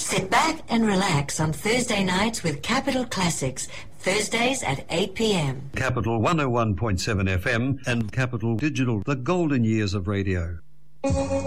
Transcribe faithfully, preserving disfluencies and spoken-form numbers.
Sit back and relax on Thursday nights with Capital Classics, Thursdays at eight p.m. Capital one oh one point seven F M and Capital Digital, the golden years of radio.